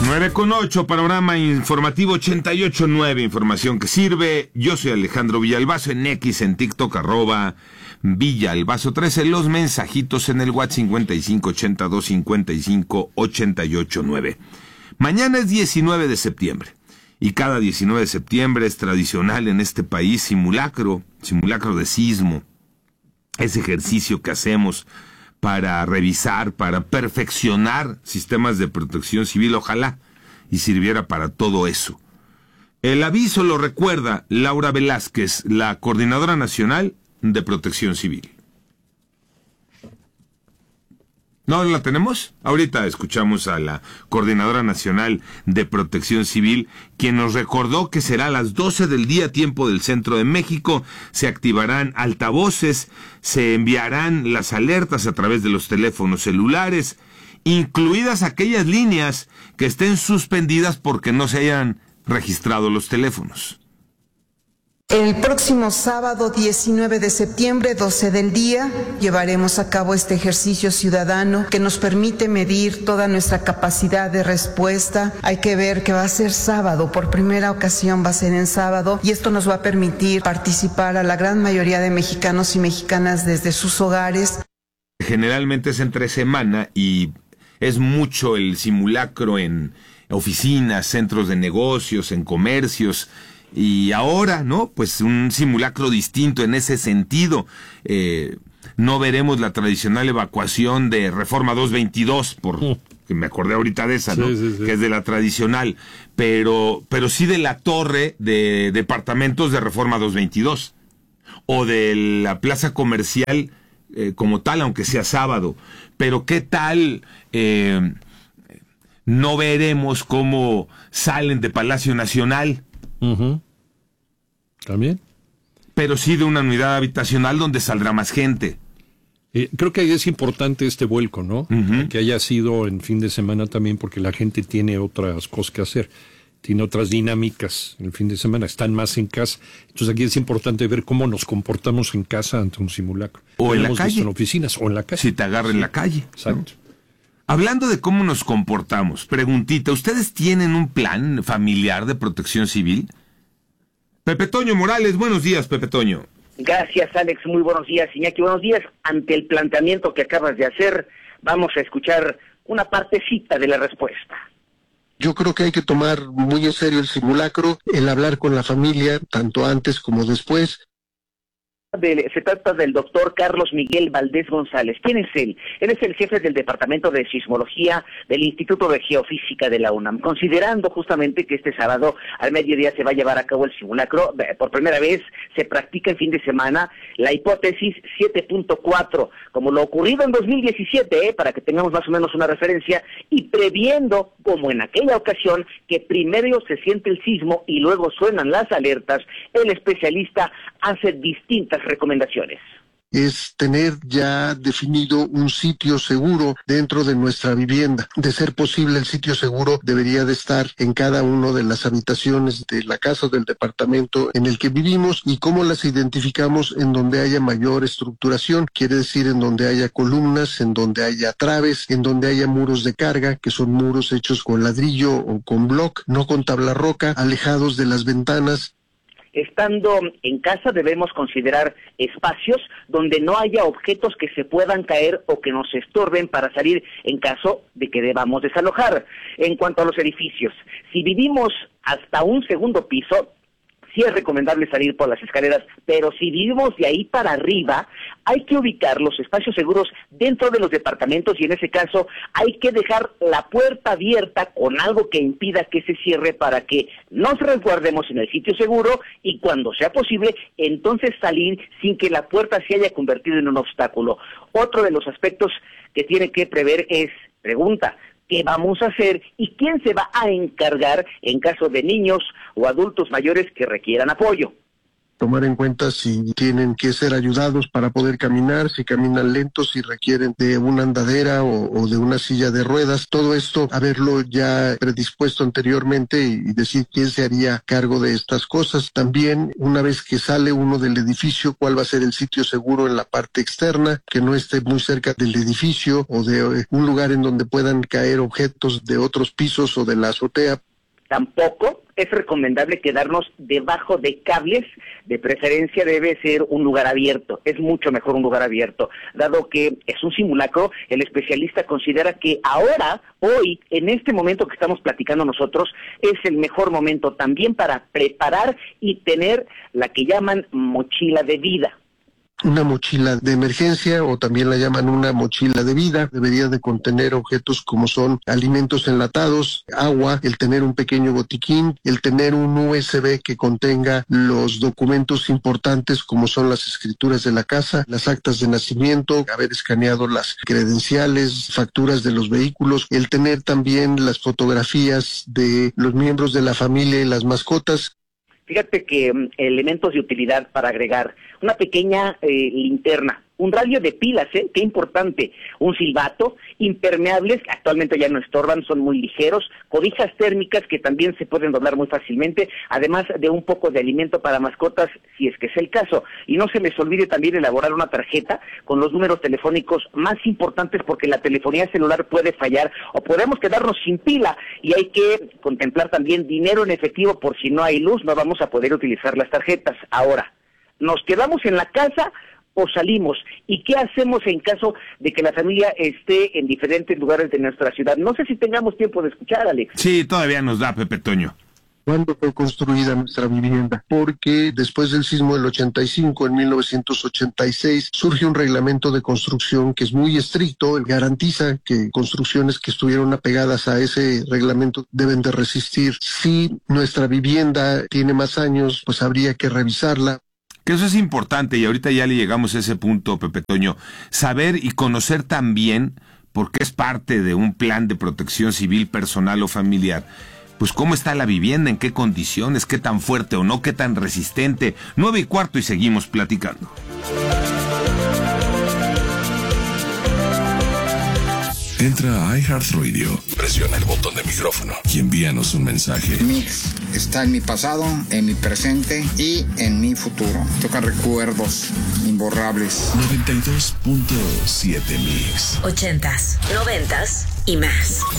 9:08, panorama informativo 88.9, información que sirve. Yo soy Alejandro Villalbazo, en X, en TikTok, @Villalbazo13, los mensajitos en el WhatsApp 5582558889. Mañana es 19 de septiembre, y cada 19 de septiembre es tradicional en este país simulacro de sismo. Ese ejercicio que hacemos para revisar, para perfeccionar sistemas de protección civil, ojalá y sirviera para todo eso. El aviso lo recuerda Laura Velázquez, la Coordinadora Nacional de Protección Civil. ¿No la tenemos? Ahorita escuchamos a la Coordinadora Nacional de Protección Civil, quien nos recordó que será a las 12 del día, tiempo del centro de México. Se activarán altavoces, se enviarán las alertas a través de los teléfonos celulares, incluidas aquellas líneas que estén suspendidas porque no se hayan registrado los teléfonos. El próximo sábado 19 de septiembre, 12 del día, llevaremos a cabo este ejercicio ciudadano que nos permite medir toda nuestra capacidad de respuesta. Hay que ver que va a ser sábado, por primera ocasión va a ser en sábado, y esto nos va a permitir participar a la gran mayoría de mexicanos y mexicanas desde sus hogares. Generalmente es entre semana y es mucho el simulacro en oficinas, centros de negocios, en comercios. Y ahora, ¿no? Pues un simulacro distinto en ese sentido. No veremos la tradicional evacuación de Reforma 222, que me acordé ahorita de esa, ¿no? Sí. Que es de la tradicional, pero sí de la torre de departamentos de Reforma 222, o de la plaza comercial como tal, aunque sea sábado. Pero ¿qué tal? No veremos cómo salen de Palacio Nacional. También. Pero sí de una unidad habitacional donde saldrá más gente. Creo que es importante este vuelco, ¿no? Que haya sido en fin de semana también, porque la gente tiene otras cosas que hacer, tiene otras dinámicas el fin de semana, están más en casa. Entonces aquí es importante ver cómo nos comportamos en casa ante un simulacro. O en la calle. En oficinas, o en la calle. Si te agarra en la calle. Exacto. ¿No? Hablando de cómo nos comportamos, preguntita, ¿ustedes tienen un plan familiar de protección civil? Pepe Toño Morales, buenos días, Pepe Toño. Gracias, Alex, muy buenos días, Iñaki, buenos días. Ante el planteamiento que acabas de hacer, vamos a escuchar una partecita de la respuesta. Yo creo que hay que tomar muy en serio el simulacro, el hablar con la familia, tanto antes como después. Se trata del doctor Carlos Miguel Valdés González. ¿Quién es él? Él es el jefe del Departamento de Sismología del Instituto de Geofísica de la UNAM. Considerando justamente que este sábado al mediodía se va a llevar a cabo el simulacro, por primera vez se practica el fin de semana la hipótesis 7.4, como lo ocurrido en 2017, para que tengamos más o menos una referencia, y previendo, como en aquella ocasión, que primero se siente el sismo y luego suenan las alertas, el especialista hace distintas recomendaciones. Es tener ya definido un sitio seguro dentro de nuestra vivienda. De ser posible, el sitio seguro debería de estar en cada una de las habitaciones de la casa o del departamento en el que vivimos. ¿Y cómo las identificamos? En donde haya mayor estructuración, quiere decir en donde haya columnas, en donde haya traves, en donde haya muros de carga, que son muros hechos con ladrillo o con block, no con tabla roca, alejados de las ventanas. Estando en casa debemos considerar espacios donde no haya objetos que se puedan caer o que nos estorben para salir en caso de que debamos desalojar. En cuanto a los edificios, si vivimos hasta un segundo piso, sí es recomendable salir por las escaleras, pero si vivimos de ahí para arriba, hay que ubicar los espacios seguros dentro de los departamentos y en ese caso hay que dejar la puerta abierta con algo que impida que se cierre para que nos resguardemos en el sitio seguro y cuando sea posible, entonces salir sin que la puerta se haya convertido en un obstáculo. Otro de los aspectos que tiene que prever es, pregunta, ¿qué vamos a hacer y quién se va a encargar en caso de niños o adultos mayores que requieran apoyo? tomar en cuenta si tienen que ser ayudados para poder caminar, si caminan lentos, si requieren de una andadera o de una silla de ruedas. Todo esto, haberlo ya predispuesto anteriormente y decir quién se haría cargo de estas cosas. También, una vez que sale uno del edificio, cuál va a ser el sitio seguro en la parte externa, que no esté muy cerca del edificio o de un lugar en donde puedan caer objetos de otros pisos o de la azotea. Tampoco es recomendable quedarnos debajo de cables, de preferencia debe ser un lugar abierto, es mucho mejor un lugar abierto. Dado que es un simulacro, el especialista considera que ahora, hoy, en este momento que estamos platicando nosotros, es el mejor momento también para preparar y tener la que llaman mochila de vida. Una mochila de emergencia, o también la llaman una mochila de vida, debería de contener objetos como son alimentos enlatados, agua, el tener un pequeño botiquín, el tener un USB que contenga los documentos importantes como son las escrituras de la casa, las actas de nacimiento, haber escaneado las credenciales, facturas de los vehículos, el tener también las fotografías de los miembros de la familia y las mascotas. Fíjate que elementos de utilidad para agregar, una pequeña linterna, un radio de pilas, qué importante, un silbato, impermeables, actualmente ya no estorban, son muy ligeros, cobijas térmicas que también se pueden doblar muy fácilmente, además de un poco de alimento para mascotas, si es que es el caso. Y no se les olvide también elaborar una tarjeta con los números telefónicos más importantes, porque la telefonía celular puede fallar o podemos quedarnos sin pila, y hay que contemplar también dinero en efectivo por si no hay luz, no vamos a poder utilizar las tarjetas. Ahora, ¿nos quedamos en la casa o salimos? ¿Y qué hacemos en caso de que la familia esté en diferentes lugares de nuestra ciudad? No sé si tengamos tiempo de escuchar, Alex. Sí, todavía nos da, Pepe Toño. ¿Cuándo fue construida nuestra vivienda? Porque después del sismo del 85, en 1986, surge un reglamento de construcción que es muy estricto, garantiza que construcciones que estuvieron apegadas a ese reglamento deben de resistir. Si nuestra vivienda tiene más años, pues habría que revisarla. Que eso es importante, y ahorita ya le llegamos a ese punto, Pepe Toño, saber y conocer también, porque es parte de un plan de protección civil personal o familiar, pues cómo está la vivienda, en qué condiciones, qué tan fuerte o no, qué tan resistente. 9:15 y seguimos platicando. Entra a iHeartRadio, presiona el botón de micrófono y envíanos un mensaje. Mix está en mi pasado, en mi presente y en mi futuro. Tocan recuerdos imborrables. 92.7 Mix. 80s, 90s y más.